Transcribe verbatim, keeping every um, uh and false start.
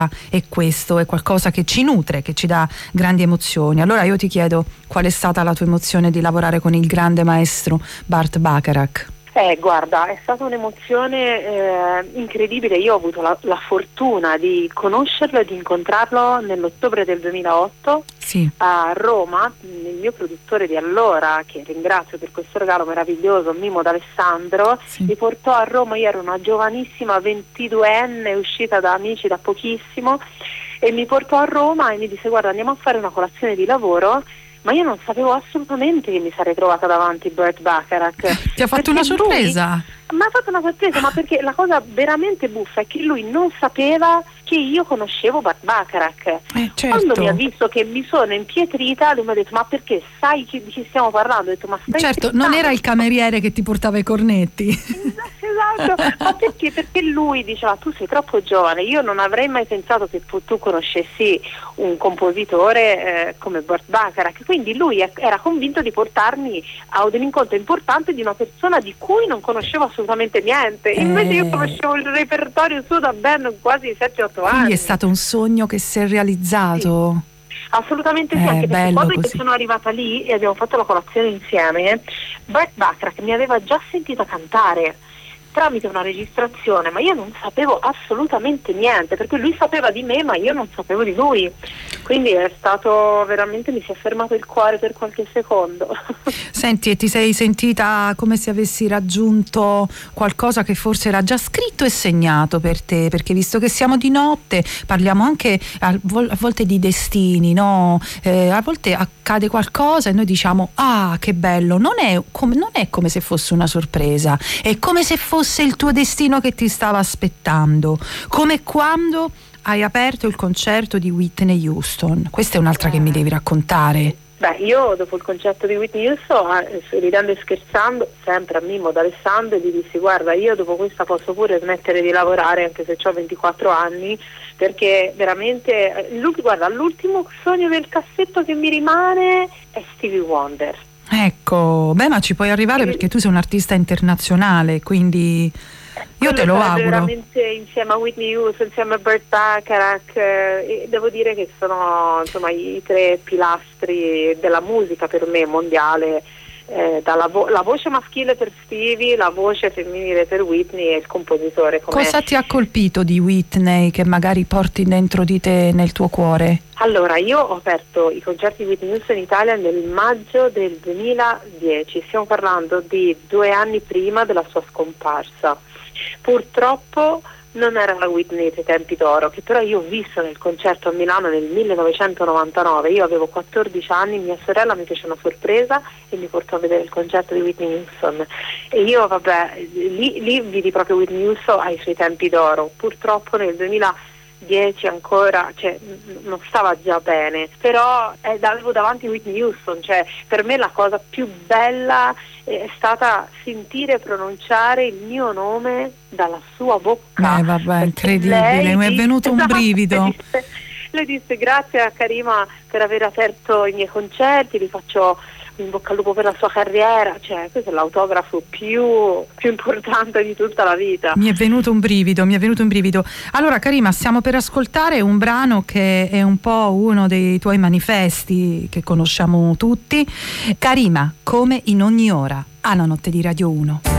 è questo, è qualcosa che ci nutre, che ci dà grandi emozioni. Allora io ti chiedo, qual è stata la tua emozione di lavorare con il grande maestro Burt Bacharach? Eh, guarda, è stata un'emozione eh, incredibile. Io ho avuto la, la fortuna di conoscerlo e di incontrarlo nell'ottobre del duemilaotto sì. a Roma. Il mio produttore di allora, che ringrazio per questo regalo meraviglioso, Mimo D'Alessandro, sì. mi portò a Roma. Io ero una giovanissima ventiduenne uscita da amici da pochissimo, e mi portò a Roma e mi disse: guarda, andiamo a fare una colazione di lavoro. Ma io non sapevo assolutamente che mi sarei trovata davanti Burt Bacharach. Ti ha fatto una sorpresa? Mi ha fatto una sorpresa, ma perché la cosa veramente buffa è che lui non sapeva che io conoscevo Burt Bacharach. Eh, certo. Quando mi ha visto che mi sono impietrita, lui mi ha detto: ma perché sai chi, di chi stiamo parlando? Ho detto: ma stai certo, scherzando? Non era il cameriere che ti portava i cornetti. Esatto, ma perché? Perché lui diceva: tu sei troppo giovane, io non avrei mai pensato che tu, tu conoscessi un compositore eh, come Burt Bacharach. Quindi lui è, era convinto di portarmi a un incontro importante di una persona di cui non conoscevo assolutamente niente. Invece eh... io conoscevo il repertorio suo da ben quasi sette otto anni. Quindi è stato un sogno che si è realizzato. Sì. Assolutamente sì, eh, anche perché quando così. sono arrivata lì e abbiamo fatto la colazione insieme, Burt Bacharach mi aveva già sentita cantare tramite una registrazione, ma io non sapevo assolutamente niente, perché lui sapeva di me ma io non sapevo di lui. Quindi è stato veramente, mi si è fermato il cuore per qualche secondo. Senti, e ti sei sentita come se avessi raggiunto qualcosa che forse era già scritto e segnato per te? Perché visto che siamo di notte, parliamo anche a, vol- a volte di destini, no? Eh, a volte accade qualcosa e noi diciamo: ah, che bello. Non è come, non è come se fosse una sorpresa, è come se fosse il tuo destino che ti stava aspettando, come quando hai aperto il concerto di Whitney Houston. Questa è un'altra che mi devi raccontare. Beh, io dopo il concerto di Whitney Houston, eh, ridendo e scherzando, sempre a Mimo D'Alessandro, gli dissi: guarda, io dopo questa posso pure smettere di lavorare anche se ho ventiquattro anni, perché veramente, guarda, l'ultimo sogno del cassetto che mi rimane è Stevie Wonder. Ecco, beh, ma ci puoi arrivare perché tu sei un artista internazionale, quindi io te lo auguro. Veramente insieme a Whitney Houston, insieme a Burt Bacharach, eh, e devo dire che sono insomma i tre pilastri della musica per me mondiale. Eh, dalla vo- la voce maschile per Stevie, la voce femminile per Whitney e il compositore. Come... Cosa ti ha colpito di Whitney che magari porti dentro di te, nel tuo cuore? Allora, io ho aperto i concerti di Whitney Houston in Italia nel maggio del duemiladieci, stiamo parlando di due anni prima della sua scomparsa. Purtroppo non era la Whitney dei tempi d'oro, che però io ho visto nel concerto a Milano nel millenovecentonovantanove. Io avevo quattordici anni, mia sorella mi fece una sorpresa e mi portò a vedere il concerto di Whitney Houston, e io vabbè lì, lì vidi proprio Whitney Houston ai suoi tempi d'oro. Purtroppo nel duemiladieci ancora, cioè, non stava già bene, però eh, avevo davanti Whitney Houston, cioè per me la cosa più bella è stata sentire pronunciare il mio nome dalla sua bocca. Eh vabbè, incredibile, mi è venuto un brivido. Lei disse, lei disse: grazie a Karima per aver aperto i miei concerti, vi faccio in bocca al lupo per la sua carriera. Cioè, questo è l'autografo più, più importante di tutta la vita. Mi è venuto un brivido, mi è venuto un brivido. Allora Karima, stiamo per ascoltare un brano che è un po' uno dei tuoi manifesti che conosciamo tutti. Karima, come in ogni ora, alla notte di Radio uno.